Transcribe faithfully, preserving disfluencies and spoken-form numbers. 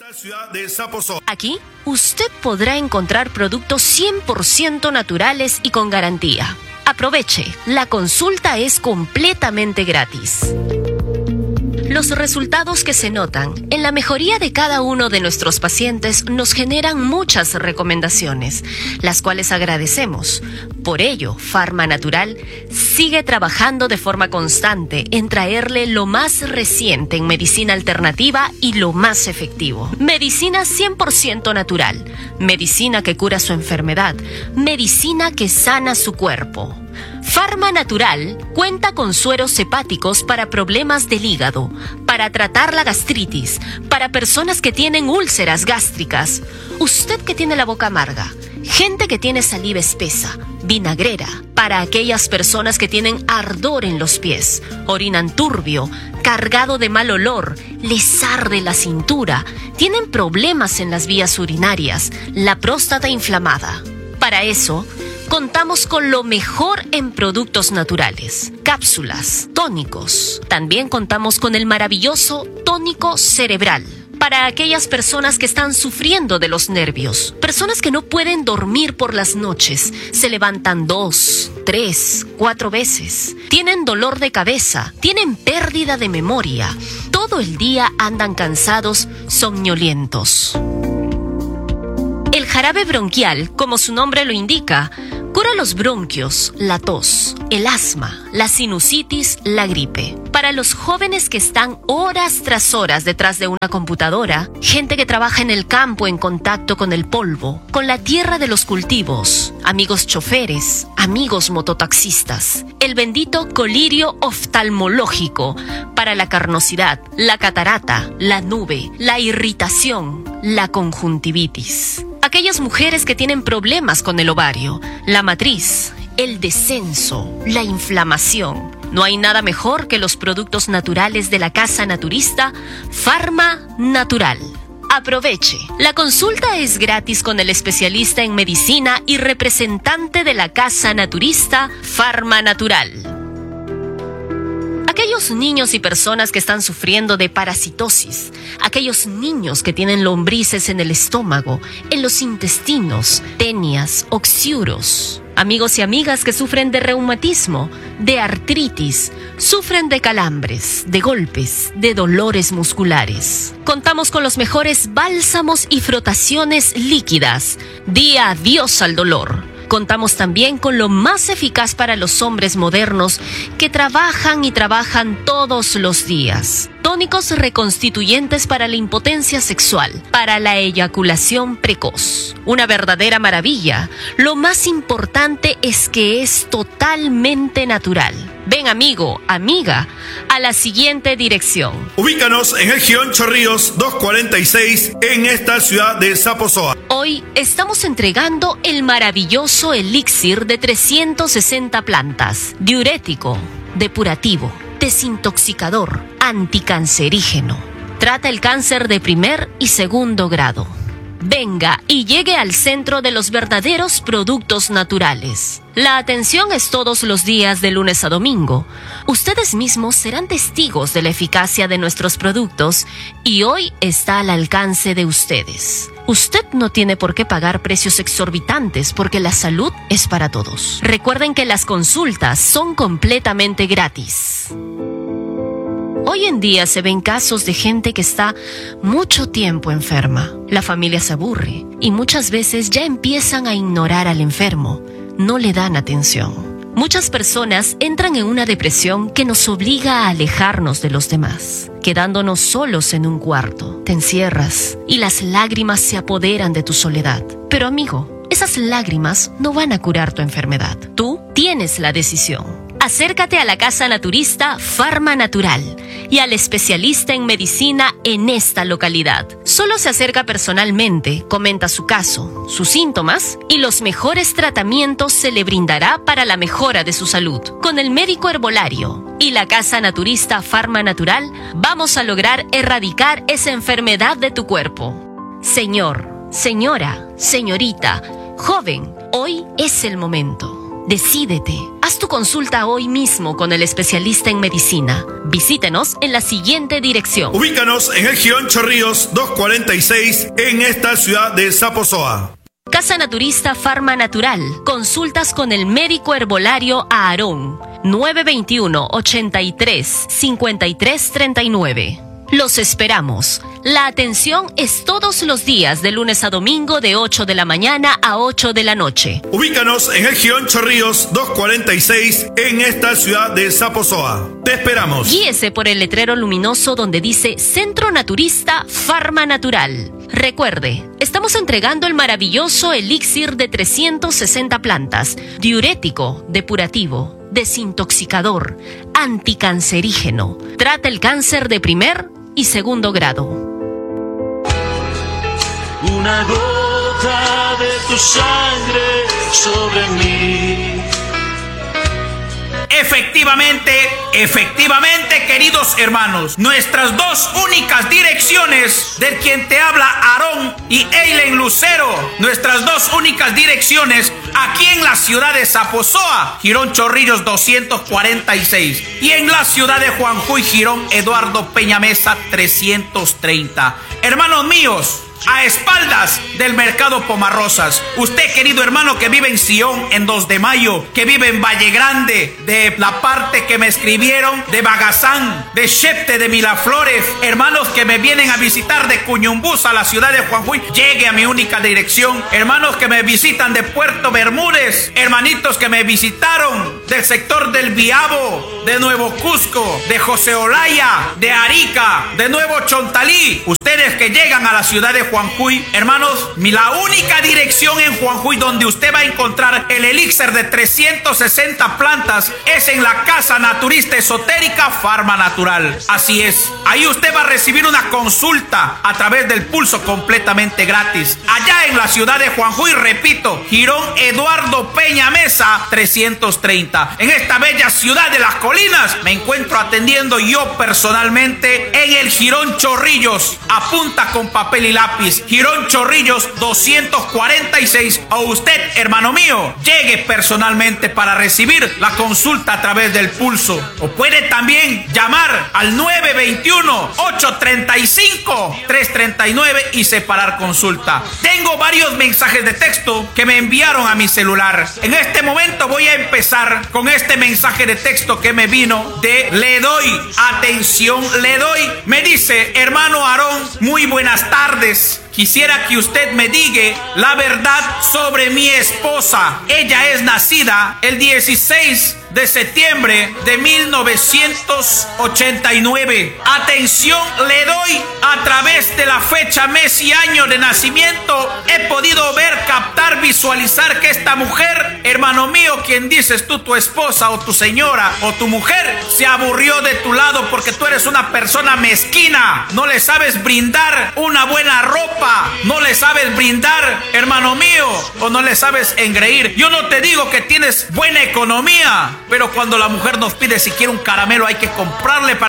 esta ciudad de Zaposoa. Aquí, usted podrá encontrar productos cien por ciento naturales y con garantía. Aproveche, la consulta es completamente gratis. Los resultados que se notan en la mejoría de cada uno de nuestros pacientes nos generan muchas recomendaciones, las cuales agradecemos. Por ello, Pharma Natural sigue trabajando de forma constante en traerle lo más reciente en medicina alternativa y lo más efectivo. Medicina cien por ciento natural, medicina que cura su enfermedad, medicina que sana su cuerpo. Pharma Natural cuenta con sueros hepáticos para problemas del hígado, para tratar la gastritis, para personas que tienen úlceras gástricas, usted que tiene la boca amarga, gente que tiene saliva espesa, vinagrera, para aquellas personas que tienen ardor en los pies, orinan turbio, cargado de mal olor, les arde la cintura, tienen problemas en las vías urinarias, la próstata inflamada. Para eso, contamos con lo mejor en productos naturales, cápsulas, tónicos. También contamos con el maravilloso tónico cerebral para aquellas personas que están sufriendo de los nervios, personas que no pueden dormir por las noches, se levantan dos, tres, cuatro veces, tienen dolor de cabeza, tienen pérdida de memoria, todo el día andan cansados, somnolientos. El jarabe bronquial, como su nombre lo indica, cura los bronquios, la tos, el asma, la sinusitis, la gripe. Para los jóvenes que están horas tras horas detrás de una computadora, gente que trabaja en el campo en contacto con el polvo, con la tierra de los cultivos, amigos choferes, amigos mototaxistas, el bendito colirio oftalmológico para la carnosidad, la catarata, la nube, la irritación, la conjuntivitis. Aquellas mujeres que tienen problemas con el ovario, la matriz, el descenso, la inflamación. No hay nada mejor que los productos naturales de la Casa Naturista Pharma Natural. Aproveche. La consulta es gratis con el especialista en medicina y representante de la Casa Naturista Pharma Natural. Aquellos niños y personas que están sufriendo de parasitosis, aquellos niños que tienen lombrices en el estómago, en los intestinos, tenias, oxiuros, amigos y amigas que sufren de reumatismo, de artritis, sufren de calambres, de golpes, de dolores musculares. Contamos con los mejores bálsamos y frotaciones líquidas. Di adiós al dolor. Contamos también con lo más eficaz para los hombres modernos que trabajan y trabajan todos los días. Tónicos reconstituyentes para la impotencia sexual, para la eyaculación precoz. Una verdadera maravilla. Lo más importante es que es totalmente natural. Ven, amigo, amiga, a la siguiente dirección. Ubícanos en el Girón Chorrillos doscientos cuarenta y seis en esta ciudad de Zaposoa. Hoy estamos entregando el maravilloso elixir de trescientas sesenta plantas, diurético, depurativo, desintoxicador, anticancerígeno. Trata el cáncer de primer y segundo grado. Venga y llegue al centro de los verdaderos productos naturales. La atención es todos los días de lunes a domingo. Ustedes mismos serán testigos de la eficacia de nuestros productos y hoy está al alcance de ustedes. Usted no tiene por qué pagar precios exorbitantes porque la salud es para todos. Recuerden que las consultas son completamente gratis. Hoy en día se ven casos de gente que está mucho tiempo enferma. La familia se aburre y muchas veces ya empiezan a ignorar al enfermo. No le dan atención. Muchas personas entran en una depresión que nos obliga a alejarnos de los demás, quedándonos solos en un cuarto. Te encierras y las lágrimas se apoderan de tu soledad. Pero amigo, esas lágrimas no van a curar tu enfermedad. Tú tienes la decisión. Acércate a la Casa Naturista Pharma Natural y al especialista en medicina en esta localidad. Solo se acerca personalmente, comenta su caso, sus síntomas y los mejores tratamientos se le brindará para la mejora de su salud. Con el médico herbolario y la Casa Naturista Pharma Natural vamos a lograr erradicar esa enfermedad de tu cuerpo. Señor, señora, señorita, joven, hoy es el momento. Decídete. Haz tu consulta hoy mismo con el especialista en medicina. Visítenos en la siguiente dirección. Ubícanos en el Girón Chorrillos doscientos cuarenta y seis en esta ciudad de Zaposoa. Casa Naturista Farma Natural. Consultas con el médico herbolario Aarón. nueve dos uno, ochenta y tres, cincuenta y tres treinta y nueve. Los esperamos. La atención es todos los días de lunes a domingo de ocho de la mañana a ocho de la noche. Ubícanos en el Girón Chorrillos doscientos cuarenta y seis en esta ciudad de Zaposoa. Te esperamos. Guíese por el letrero luminoso donde dice Centro Naturista Farma Natural. Recuerde, estamos entregando el maravilloso elixir de trescientas sesenta plantas, diurético, depurativo, desintoxicador, anticancerígeno. Trata el cáncer de primer y segundo grado. Una gota de tu sangre sobre mí. Efectivamente, efectivamente, queridos hermanos, nuestras dos únicas direcciones, del quien te habla Aarón y Eileen Lucero, nuestras dos únicas direcciones aquí en la ciudad de Zaposoa, Girón Chorrillos doscientos cuarenta y seis, y en la ciudad de Juanjuy, Girón Eduardo Peñamesa trescientos treinta. Hermanos míos, a espaldas del mercado Pomarrosas, usted, querido hermano que vive en Sion, en dos de mayo, que vive en Valle Grande, de la parte que me escribieron, de Bagazán, de Chepte, de Miraflores, hermanos que me vienen a visitar de Cuñumbús a la ciudad de Juanjuy, llegue a mi única dirección. Hermanos que me visitan de Puerto Bermúdez, hermanitos que me visitaron del sector del Biabo, de Nuevo Cusco, de José Olaya, de Arica, de Nuevo Chontalí, ustedes que llegan a la ciudad de Juanjuy, hermanos, la única dirección en Juanjuy donde usted va a encontrar el elixir de trescientas sesenta plantas es en la Casa Naturista Esotérica Farma Natural. Así es, ahí usted va a recibir una consulta a través del pulso completamente gratis. Allá en la ciudad de Juanjuy, repito, Girón Eduardo Peñamesa trescientos treinta. En esta bella ciudad de las colinas me encuentro atendiendo yo personalmente en el Girón Chorrillos. Apunta con papel y lápiz. Girón Chorrillos doscientos cuarenta y seis. A usted, hermano mío, llegue personalmente para recibir la consulta a través del pulso. O puede también llamar al nueve dos uno, ocho tres cinco, tres tres nueve y separar consulta. Tengo varios mensajes de texto que me enviaron a mi celular. En este momento voy a empezar con este mensaje de texto que me vino de Le Doy. Atención, Le Doy. Me dice: hermano Aarón, muy buenas tardes. Quisiera que usted me diga la verdad sobre mi esposa. Ella es nacida el dieciséis de septiembre de mil novecientos ochenta y nueve. Atención, le doy a través de la fecha, mes y año de nacimiento. He podido ver, captar, visualizar que esta mujer, hermano mío, quien dices tú, tu esposa o tu señora o tu mujer, se aburrió de tu lado porque tú eres una persona mezquina. No le sabes brindar una buena ropa, no le sabes brindar, hermano mío, o no le sabes engreír. Yo no te digo que tienes buena economía, pero cuando la mujer nos pide si quiere un caramelo hay que comprarle para